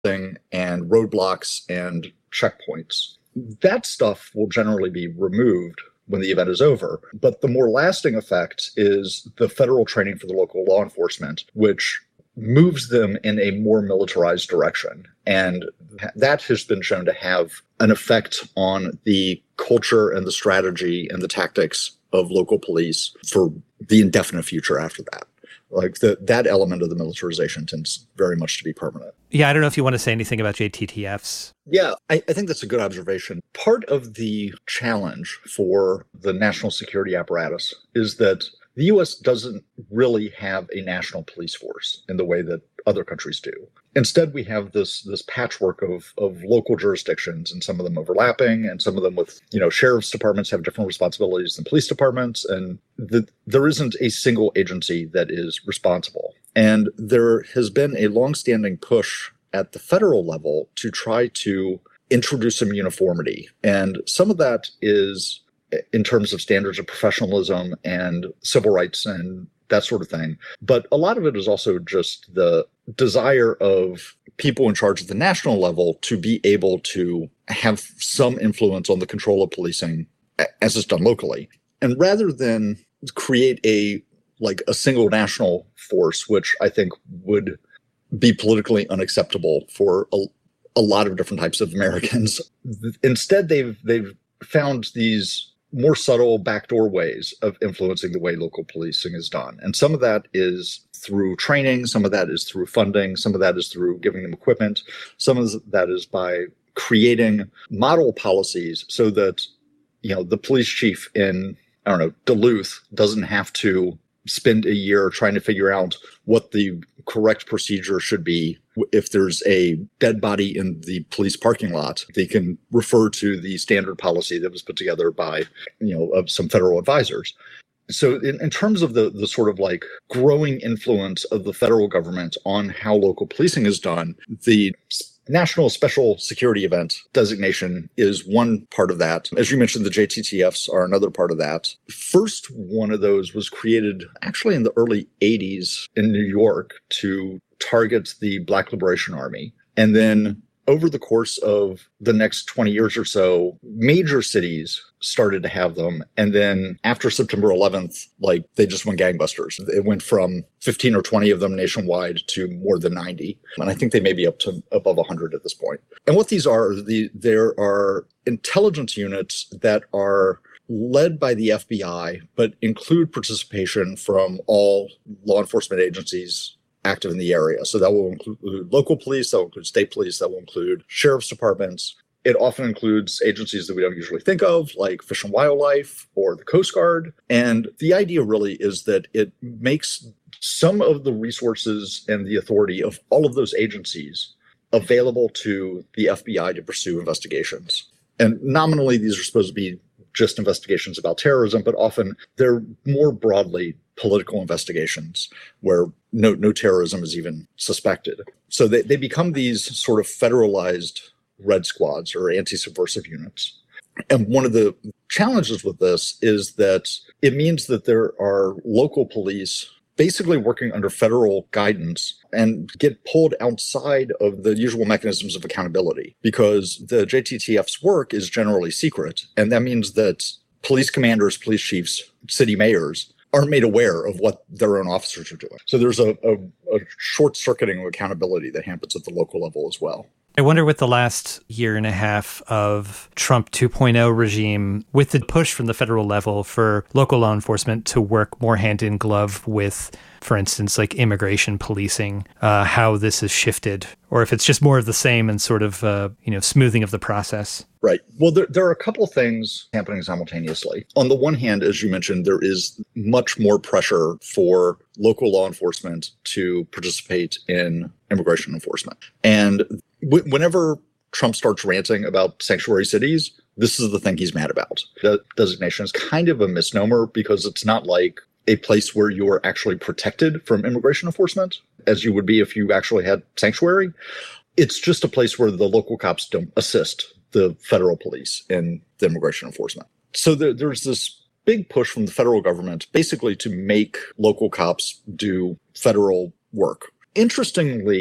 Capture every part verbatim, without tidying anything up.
and roadblocks and checkpoints. That stuff will generally be removed when the event is over. But the more lasting effect is the federal training for the local law enforcement, which moves them in a more militarized direction. And that has been shown to have an effect on the culture and the strategy and the tactics of local police for the indefinite future after that. Like the, that element of the militarization tends very much to be permanent. Yeah, I don't know if you want to say anything about J T T Fs. Yeah, I, I think that's a good observation. Part of the challenge for the national security apparatus is that the U S doesn't really have a national police force in the way that other countries do. Instead, we have this this patchwork of of local jurisdictions, and some of them overlapping, and some of them with, you know, sheriff's departments have different responsibilities than police departments, and the, there isn't a single agency that is responsible. And there has been a longstanding push at the federal level to try to introduce some uniformity. And some of that is in terms of standards of professionalism and civil rights and that sort of thing. But a lot of it is also just the desire of people in charge at the national level to be able to have some influence on the control of policing as it's done locally. And rather than create a like a single national force, which I think would be politically unacceptable for a, a lot of different types of Americans, instead they've they've found these more subtle backdoor ways of influencing the way local policing is done. And some of that is through training, some of that is through funding, some of that is through giving them equipment, some of that is by creating model policies so that, you know, the police chief in, I don't know, Duluth doesn't have to spend a year trying to figure out what the correct procedure should be. If there's a dead body in the police parking lot, they can refer to the standard policy that was put together by, you know, of some federal advisors. So in, in terms of the, the sort of like growing influence of the federal government on how local policing is done, the National Special Security Event designation is one part of that. As you mentioned, the J T T Fs are another part of that. First one of those was created actually in the early eighties in New York to target the Black Liberation Army. And then over the course of the next twenty years or so, major cities started to have them. And then after September eleventh, like they just went gangbusters. It went from fifteen or twenty of them nationwide to more than ninety. And I think they may be up to above one hundred at this point. And what these are, the, there are intelligence units that are led by the F B I, but include participation from all law enforcement agencies active in the area. So that will include local police, that will include state police, that will include sheriff's departments. It often includes agencies that we don't usually think of, like Fish and Wildlife or the Coast Guard. And the idea really is that it makes some of the resources and the authority of all of those agencies available to the F B I to pursue investigations. And nominally, these are supposed to be just investigations about terrorism, but often they're more broadly political investigations where no no terrorism is even suspected. So they, they become these sort of federalized red squads or anti-subversive units. And one of the challenges with this is that it means that there are local police basically working under federal guidance and get pulled outside of the usual mechanisms of accountability, because the J T T F's work is generally secret. And that means that police commanders, police chiefs, city mayors aren't made aware of what their own officers are doing. So there's a, a, a short-circuiting of accountability that happens at the local level as well. I wonder with the last year and a half of Trump two point oh regime, with the push from the federal level for local law enforcement to work more hand in glove with, for instance, like immigration policing, uh, how this has shifted, or if it's just more of the same and sort of, uh, you know, smoothing of the process. Right. Well, there, there are a couple of things happening simultaneously. On the one hand, as you mentioned, there is much more pressure for local law enforcement to participate in immigration enforcement. And w- whenever Trump starts ranting about sanctuary cities, this is the thing he's mad about. The designation is kind of a misnomer because it's not like a place where you are actually protected from immigration enforcement, as you would be if you actually had sanctuary. It's just a place where the local cops don't assist the federal police in the immigration enforcement. So there, there's this big push from the federal government basically to make local cops do federal work. Interestingly,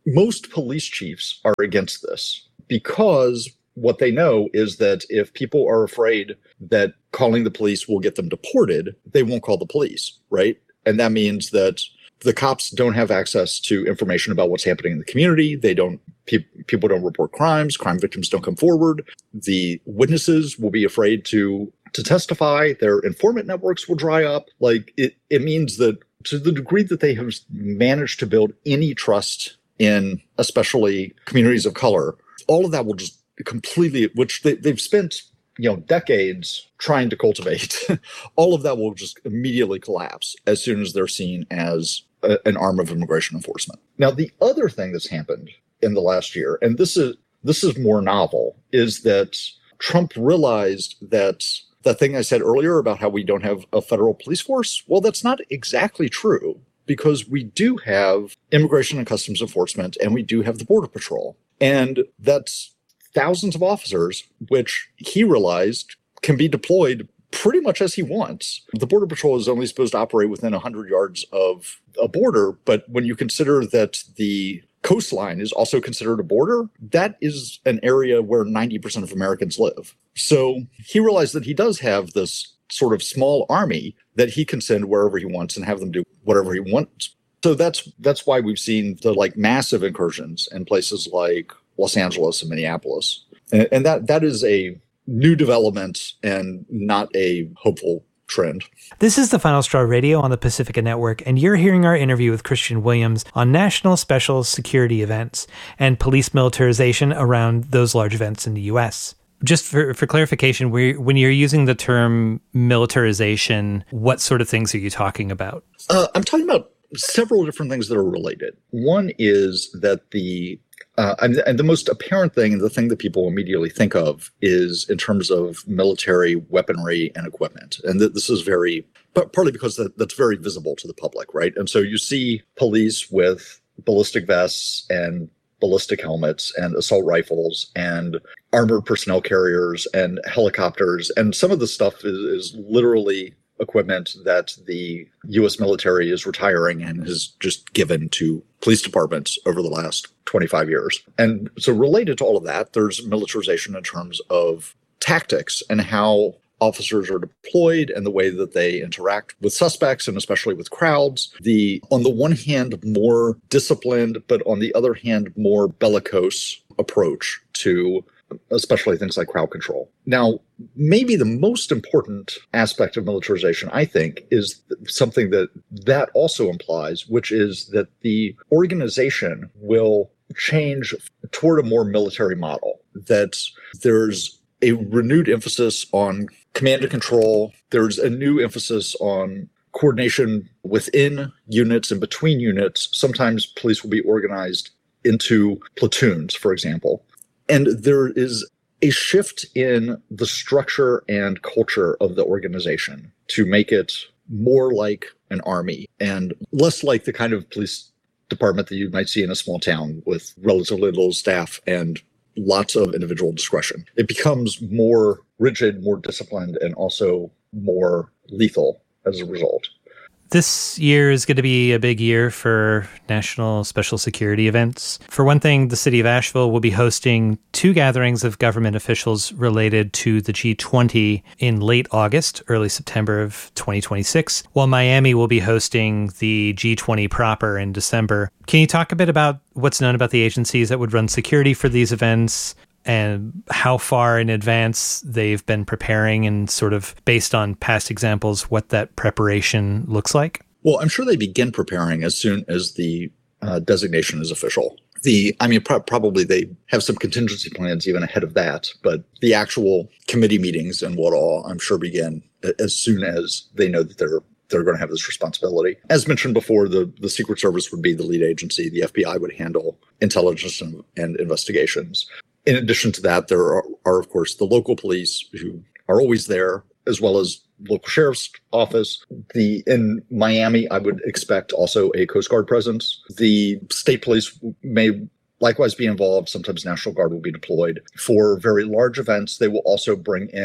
most police chiefs are against this because what they know is that if people are afraid that calling the police will get them deported, they won't call the police, right? And that means that the cops don't have access to information about what's happening in the community. They don't, pe- people don't report crimes. Crime victims don't come forward. The witnesses will be afraid to, to testify. Their informant networks will dry up. Like it, it means that to the degree that they have managed to build any trust in especially communities of color, all of that will just completely, which they, they've spent, you know, decades trying to cultivate, all of that will just immediately collapse as soon as they're seen as a, an arm of immigration enforcement. Now, the other thing that's happened in the last year, and this is this is more novel, is that Trump realized that the thing I said earlier about how we don't have a federal police force, well, that's not exactly true, because we do have Immigration and Customs Enforcement and we do have the Border Patrol. And that's thousands of officers, which he realized can be deployed pretty much as he wants. The Border Patrol is only supposed to operate within one hundred yards of a border, but when you consider that the coastline is also considered a border, that is an area where ninety percent of Americans live. So he realized that he does have this sort of small army that he can send wherever he wants and have them do whatever he wants. So that's that's why we've seen the like massive incursions in places like Los Angeles and Minneapolis. And, and that that is a new development and not a hopeful trend. This is the Final Straw Radio on the Pacifica Network, and you're hearing our interview with Christian Williams on national special security events and police militarization around those large events in the U S. Just for, for clarification, when you're using the term militarization, what sort of things are you talking about? Uh, I'm talking about several different things that are related. One is that the Uh, and, and the most apparent thing, the thing that people immediately think of, is in terms of military weaponry and equipment. And th- this is very, but partly because that, that's very visible to the public, right? And so you see police with ballistic vests and ballistic helmets and assault rifles and armored personnel carriers and helicopters. And some of the stuff is, is literally equipment that the U S military is retiring and has just given to police departments over the last twenty-five years. And so related to all of that, there's militarization in terms of tactics and how officers are deployed and the way that they interact with suspects and especially with crowds. The, on the one hand, more disciplined, but on the other hand, more bellicose approach to especially things like crowd control. Now, maybe the most important aspect of militarization, I think, is something that that also implies, which is that the organization will change toward a more military model, that there's a renewed emphasis on command and control. There's a new emphasis on coordination within units and between units. Sometimes police will be organized into platoons, for example. And there is a shift in the structure and culture of the organization to make it more like an army and less like the kind of police department that you might see in a small town with relatively little staff and lots of individual discretion. It becomes more rigid, more disciplined, and also more lethal as a result. This year is going to be a big year for national special security events. For one thing, the city of Asheville will be hosting two gatherings of government officials related to the G twenty in late August, early September of twenty twenty-six, while Miami will be hosting the G twenty proper in December. Can you talk a bit about what's known about the agencies that would run security for these events and how far in advance they've been preparing and sort of based on past examples, what that preparation looks like? Well, I'm sure they begin preparing as soon as the uh, designation is official. The, I mean, pro- probably they have some contingency plans even ahead of that, but the actual committee meetings and what all, I'm sure begin as soon as they know that they're they're going to have this responsibility. As mentioned before, the, the Secret Service would be the lead agency. The F B I would handle intelligence and, and investigations. In addition to that, there are, are, of course, the local police who are always there, as well as local sheriff's office. The in Miami, I would expect also a Coast Guard presence. The state police may likewise be involved. Sometimes National Guard will be deployed. For very large events, they will also bring in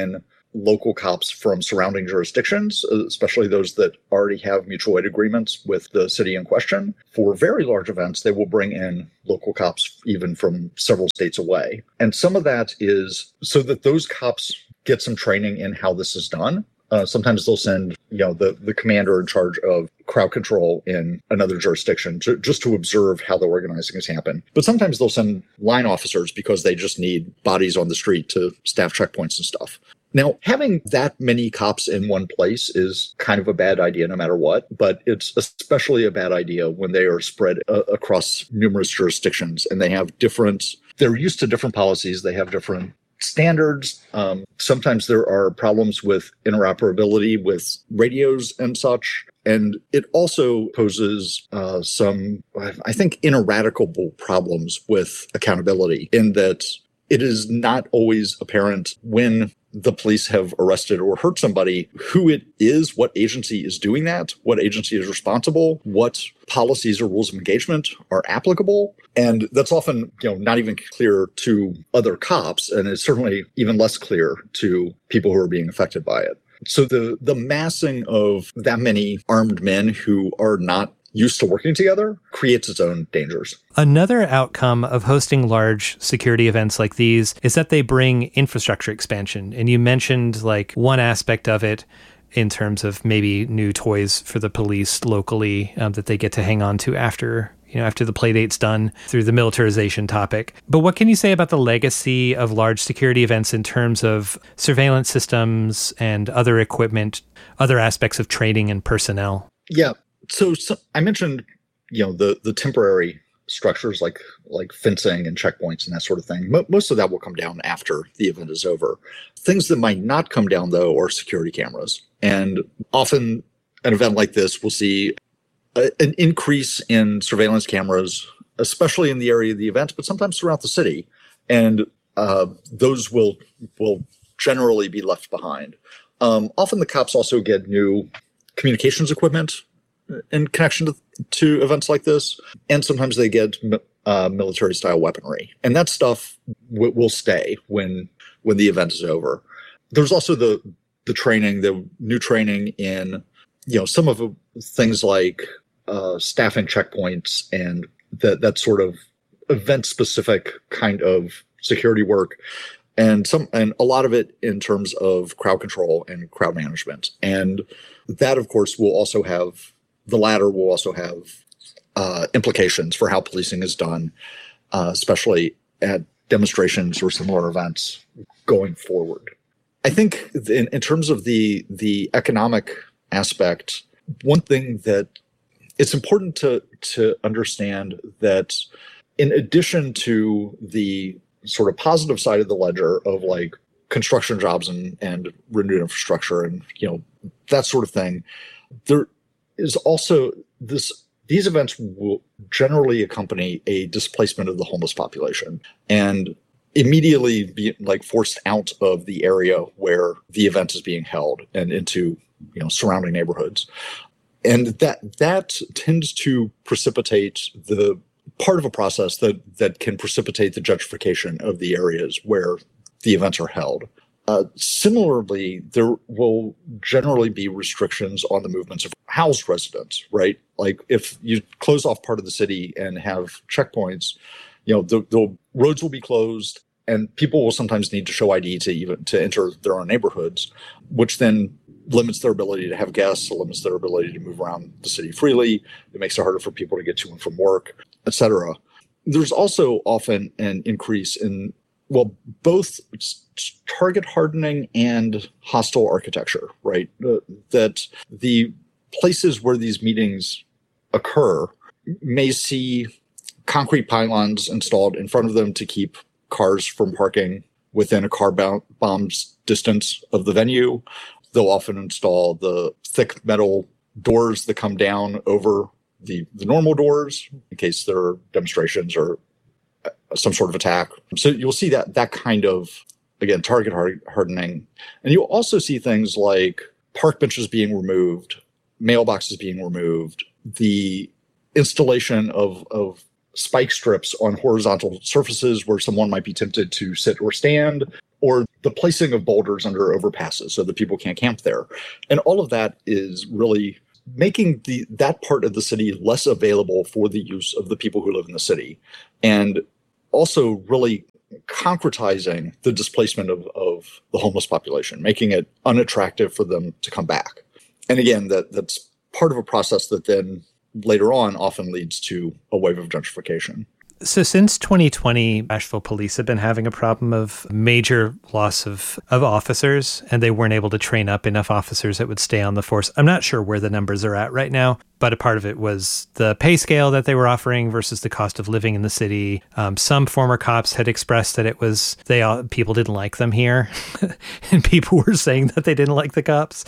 local cops from surrounding jurisdictions, especially those that already have mutual aid agreements with the city in question. For very large events, they will bring in local cops even from several states away. And some of that is so that those cops get some training in how this is done. Uh, sometimes they'll send, you know, the, the commander in charge of crowd control in another jurisdiction to, just to observe how the organizing has happened. But sometimes they'll send line officers because they just need bodies on the street to staff checkpoints and stuff. Now, having that many cops in one place is kind of a bad idea no matter what, but it's especially a bad idea when they are spread uh, across numerous jurisdictions and they have different, they're used to different policies, they have different standards. Um, sometimes there are problems with interoperability with radios and such. And it also poses uh, some, I think, ineradicable problems with accountability in that it is not always apparent when the police have arrested or hurt somebody, who it is, what agency is doing that, what agency is responsible, what policies or rules of engagement are applicable. And that's often, you know, not even clear to other cops, and it's certainly even less clear to people who are being affected by it. So the the massing of that many armed men who are not used to working together creates its own dangers. Another outcome of hosting large security events like these is that they bring infrastructure expansion. And you mentioned like one aspect of it in terms of maybe new toys for the police locally um, that they get to hang on to after, you know, after the play date's done through the militarization topic. But what can you say about the legacy of large security events in terms of surveillance systems and other equipment, other aspects of training and personnel? Yeah. So, so I mentioned, you know, the, the temporary structures like like fencing and checkpoints and that sort of thing. Mo- most of that will come down after the event is over. Things that might not come down, though, are security cameras. And often an event like this will see a, an increase in surveillance cameras, especially in the area of the event, but sometimes throughout the city. And uh, those will will generally be left behind. Um, often the cops also get new communications equipment in connection to, to events like this. And sometimes they get uh, military-style weaponry. And that stuff w- will stay when when the event is over. There's also the the training, the new training in, you know, some of the things like uh, staffing checkpoints and that that sort of event-specific kind of security work. And some, and a lot of it in terms of crowd control and crowd management. And that, of course, will also have The latter will also have uh, implications for how policing is done, uh, especially at demonstrations or similar events going forward. I think in, in terms of the the economic aspect, one thing that it's important to to understand that in addition to the sort of positive side of the ledger of like construction jobs and, and renewed infrastructure and, you know, that sort of thing, there is also this, these events will generally accompany a displacement of the homeless population and immediately be like forced out of the area where the event is being held and into, you know, surrounding neighborhoods. And that, that tends to precipitate the part of a process that, that can precipitate the gentrification of the areas where the events are held. Uh, similarly, there will generally be restrictions on the movements of housed residents, right? Like if you close off part of the city and have checkpoints, you know, the, the roads will be closed and people will sometimes need to show I D to even to enter their own neighborhoods, which then limits their ability to have guests, limits their ability to move around the city freely. It makes it harder for people to get to and from work, et cetera. There's also often an increase in, well, both target hardening and hostile architecture, right? Uh, that the places where these meetings occur may see concrete pylons installed in front of them to keep cars from parking within a car bomb's distance of the venue. They'll often install the thick metal doors that come down over the, the normal doors in case there are demonstrations or some sort of attack. So you'll see that that kind of, again, target hardening. And you'll also see things like park benches being removed, mailboxes being removed, the installation of, of spike strips on horizontal surfaces where someone might be tempted to sit or stand, or the placing of boulders under overpasses so that people can't camp there. And all of that is really making the that part of the city less available for the use of the people who live in the city, and also really concretizing the displacement of, of the homeless population, making it unattractive for them to come back. And again, that that's part of a process that then later on often leads to a wave of gentrification. So since twenty twenty, Asheville police have been having a problem of major loss of, of officers, and they weren't able to train up enough officers that would stay on the force. I'm not sure where the numbers are at right now, but a part of it was the pay scale that they were offering versus the cost of living in the city. Um, some former cops had expressed that it was, they all, people didn't like them here, and people were saying that they didn't like the cops.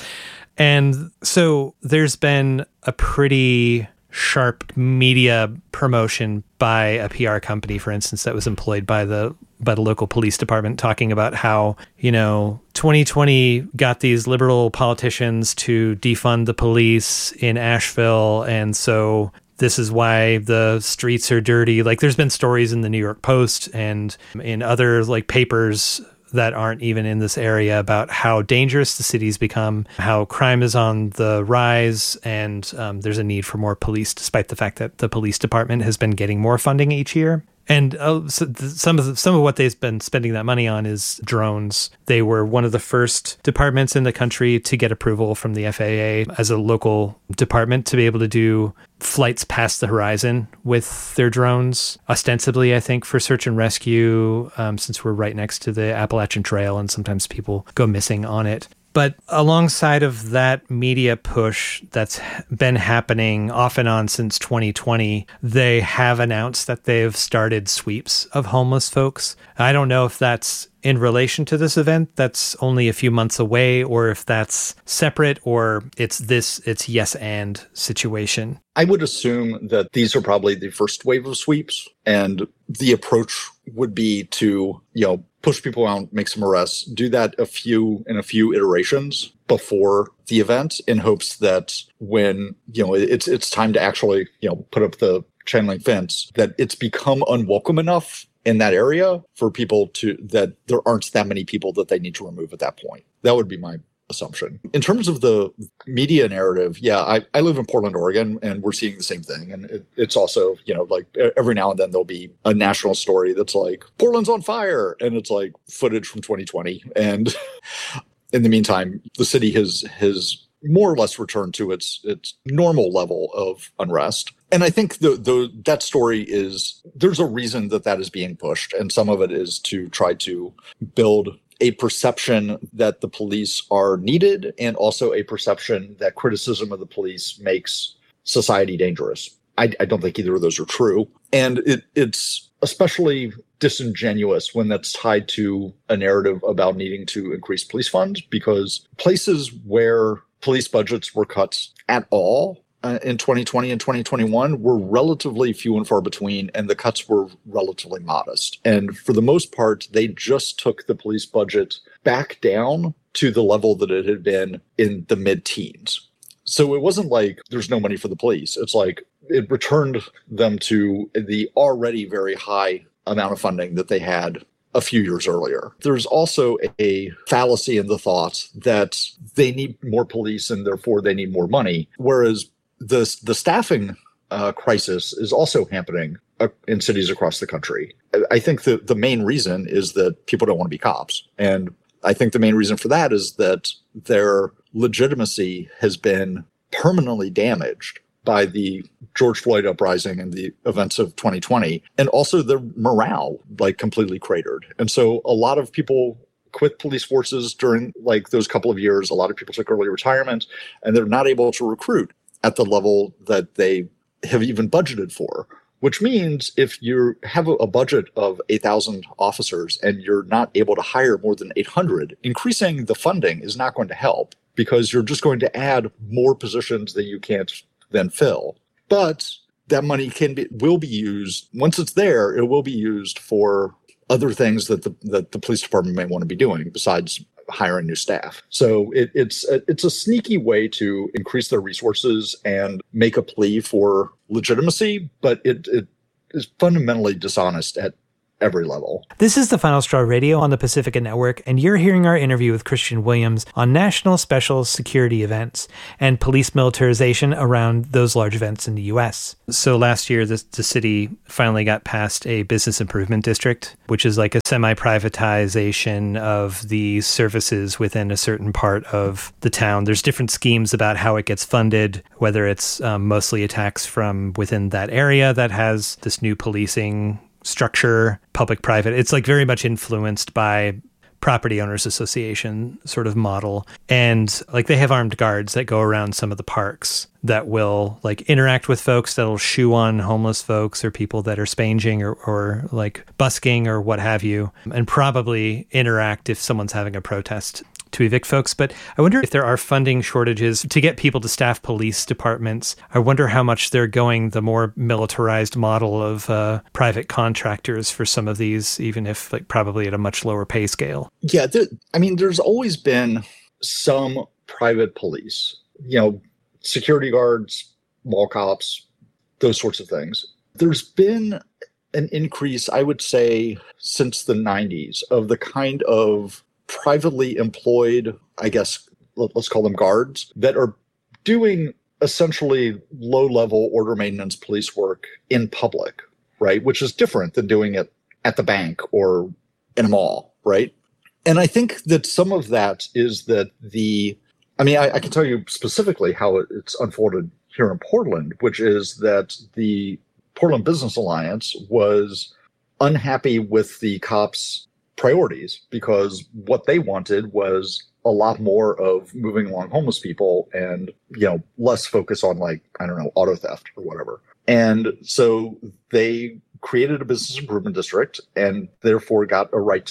And so there's been a pretty sharp media promotion by a P R company, for instance, that was employed by the by the local police department, talking about how, you know, twenty twenty got these liberal politicians to defund the police in Asheville, and so this is why the streets are dirty. Like, there's been stories in the New York Post and in other like papers that aren't even in this area about how dangerous the city's become, how crime is on the rise, and um, there's a need for more police, despite the fact that the police department has been getting more funding each year. And uh, so th- some of the, some of what they've been spending that money on is drones. They were one of the first departments in the country to get approval from the F A A as a local department to be able to do flights past the horizon with their drones, ostensibly, I think, for search and rescue, um, since we're right next to the Appalachian Trail and sometimes people go missing on it. But alongside of that media push that's been happening off and on since twenty twenty, they have announced that they've started sweeps of homeless folks. I don't know if that's in relation to this event that's only a few months away, or if that's separate, or it's this, it's yes and situation. I would assume that these are probably the first wave of sweeps, and the approach would be to, you know, push people out, make some arrests, do that a few in a few iterations before the event, in hopes that when, you know, it's it's time to actually, you know, put up the chain link fence, that it's become unwelcome enough in that area for people to, that there aren't that many people that they need to remove at that point. That would be my assumption. In terms of the media narrative, yeah, I, I live in Portland, Oregon, and we're seeing the same thing. And it, it's also, you know, like every now and then there'll be a national story that's like, Portland's on fire. And it's like footage from twenty twenty. And in the meantime, the city has has more or less returned to its its normal level of unrest. And I think the, the that story is, there's a reason that that is being pushed. And some of it is to try to build a perception that the police are needed, and also a perception that criticism of the police makes society dangerous. I, I don't think either of those are true. And it, it's especially disingenuous when that's tied to a narrative about needing to increase police funds, because places where police budgets were cut at all Uh, in twenty twenty and twenty twenty-one were relatively few and far between, and the cuts were relatively modest. And for the most part, they just took the police budget back down to the level that it had been in the mid-teens. So it wasn't like there's no money for the police. It's like it returned them to the already very high amount of funding that they had a few years earlier. There's also a fallacy in the thought that they need more police and therefore they need more money, whereas The the staffing uh, crisis is also happening uh, in cities across the country. I, I think the, the main reason is that people don't want to be cops. And I think the main reason for that is that their legitimacy has been permanently damaged by the George Floyd uprising and the events of twenty twenty, and also their morale, like, completely cratered. And so a lot of people quit police forces during, like, those couple of years. A lot of people took early retirement, and they're not able to recruit at the level that they have even budgeted for, which means if you have a budget of eight thousand officers and you're not able to hire more than eight hundred, increasing the funding is not going to help, because you're just going to add more positions that you can't then fill. But that money can be, will be used, once it's there, it will be used for other things that the, that the police department may want to be doing besides hiring new staff. So it, it's a, it's a sneaky way to increase their resources and make a plea for legitimacy, but it, it is fundamentally dishonest at every level. This is the Final Straw Radio on the Pacifica Network, and you're hearing our interview with Christian Williams on national special security events and police militarization around those large events in the U S. So last year, the, the city finally got passed a business improvement district, which is like a semi-privatization of the services within a certain part of the town. There's different schemes about how it gets funded, whether it's um, mostly attacks from within that area that has this new policing structure, public-private. It's like very much influenced by property owners association sort of model. And like they have armed guards that go around some of the parks that will like interact with folks, that'll shoo on homeless folks or people that are spanging or, or like busking or what have you, and probably interact if someone's having a protest to evict folks. But I wonder if there are funding shortages to get people to staff police departments. I wonder how much they're going the more militarized model of uh, private contractors for some of these, even if like probably at a much lower pay scale. Yeah, there, I mean, there's always been some private police, you know, security guards, mall cops, those sorts of things. There's been an increase, I would say, since the nineties of the kind of privately employed, I guess, let's call them guards, that are doing essentially low-level order maintenance police work in public, right? Which is different than doing it at the bank or in a mall, right? And I think that some of that is that the, I mean, I, I can tell you specifically how it, it's unfolded here in Portland, which is that the Portland Business Alliance was unhappy with the cops' priorities because what they wanted was a lot more of moving along homeless people and, you know, less focus on like, I don't know, auto theft or whatever. And so they created a business improvement district and therefore got a right